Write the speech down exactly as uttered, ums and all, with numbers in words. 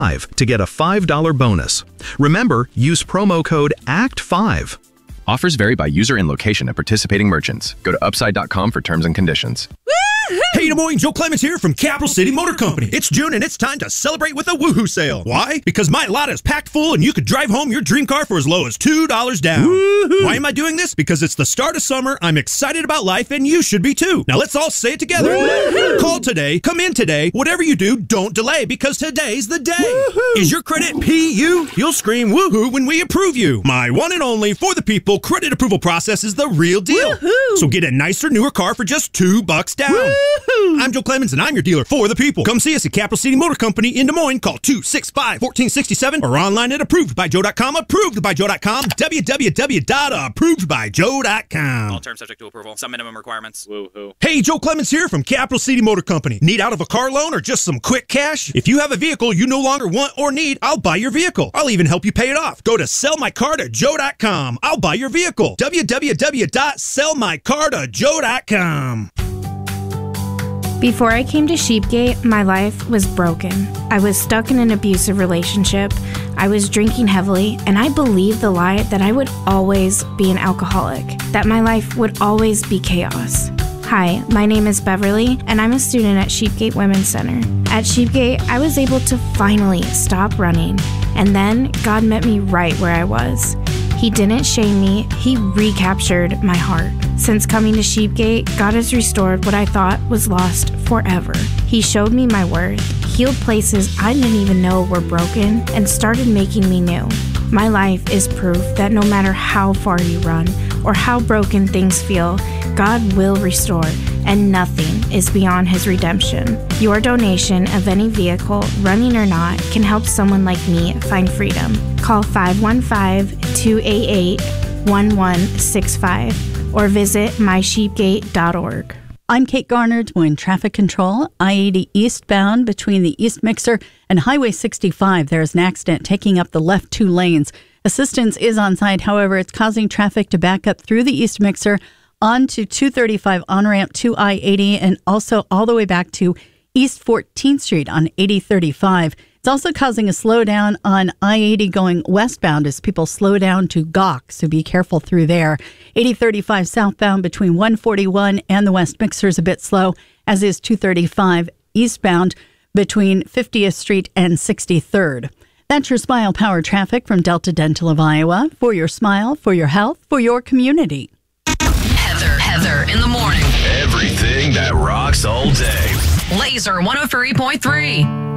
to get a five dollars bonus. Remember, use promo code A C T five. Offers vary by user and location at participating merchants. Go to upside dot com for terms and conditions. Hey, Des Moines, Joe Clemens here from Capital City Motor Company. It's June and it's time to celebrate with a woohoo sale. Why? Because my lot is packed full and you could drive home your dream car for as low as two dollars down. Woo-hoo. Why am I doing this? Because it's the start of summer, I'm excited about life, and you should be too. Now let's all say it together. Woo-hoo. Call today, come in today, whatever you do, don't delay, because today's the day. Woo-hoo. Is your credit P U? You'll scream woohoo when we approve you. My one and only, for the people, credit approval process is the real deal. Woo-hoo. So get a nicer, newer car for just two bucks down. Woo-hoo. I'm Joe Clemens, and I'm your dealer for the people. Come see us at Capital City Motor Company in Des Moines. Call two six five, one four six seven or online at approved by joe dot com. approved by joe dot com. w w w dot approved by joe dot com. All terms subject to approval. Some minimum requirements. Woo-hoo. Hey, Joe Clemens here from Capital City Motor Company. Need out of a car loan or just some quick cash? If you have a vehicle you no longer want or need, I'll buy your vehicle. I'll even help you pay it off. Go to sell my car to joe dot com. I'll buy your vehicle. w w w dot sell my car to joe dot com. Before I came to Sheepgate, my life was broken. I was stuck in an abusive relationship. I was drinking heavily, and I believed the lie that I would always be an alcoholic, that my life would always be chaos. Hi, my name is Beverly, and I'm a student at Sheepgate Women's Center. At Sheepgate, I was able to finally stop running, and then God met me right where I was. He didn't shame me, He recaptured my heart. Since coming to Sheepgate, God has restored what I thought was lost forever. He showed me my worth, healed places I didn't even know were broken, and started making me new. My life is proof that no matter how far you run or how broken things feel, God will restore, and nothing is beyond His redemption. Your donation of any vehicle, running or not, can help someone like me find freedom. Call five one five, two eight eight, one one six five or visit my sheepgate dot org. I'm Kate Garner, Des Moines Traffic Control. I eighty eastbound between the East Mixer and Highway sixty-five. There's an accident taking up the left two lanes. Assistance is on site. However, it's causing traffic to back up through the East Mixer onto two thirty-five on-ramp to I eighty and also all the way back to East fourteenth Street on eighty thirty-five. It's also causing a slowdown on I eighty going westbound as people slow down to Gawk, so be careful through there. eighty thirty-five southbound between one forty-one and the West Mixer is a bit slow, as is two thirty-five eastbound between fiftieth Street and sixty-third. That's your Smile Power traffic from Delta Dental of Iowa. For your smile, for your health, for your community. Heather, Heather in the morning. Everything that rocks all day. Laser one oh three point three.